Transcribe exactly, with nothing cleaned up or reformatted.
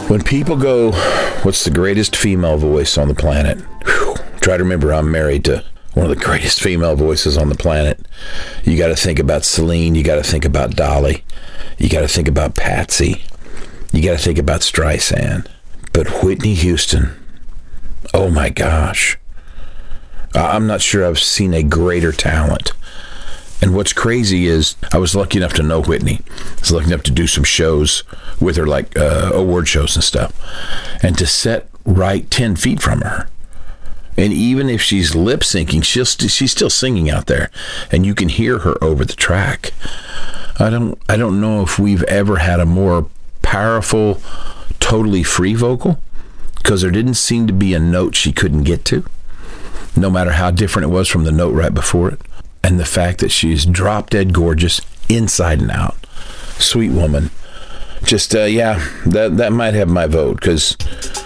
When people go, what's the greatest female voice on the planet? Whew, try to remember I'm married to one of the greatest female voices on the planet. You got to think about Celine. You got to think about Dolly. You got to think about Patsy. You got to think about Streisand. But Whitney Houston, oh my gosh. I'm not sure I've seen a greater talent. And what's crazy is I was lucky enough to know Whitney. I was lucky enough to do some shows with her, like uh, award shows and stuff. And to sit right ten feet from her. And even if she's lip syncing, she'll st- she's still singing out there. And you can hear her over the track. I don't, I don't know if we've ever had a more powerful, totally free vocal. Because there didn't seem to be a note she couldn't get to. No matter how different it was from the note right before it. And the fact that she's drop dead gorgeous inside and out. Sweet woman. Just, uh, yeah, that that might have my vote, because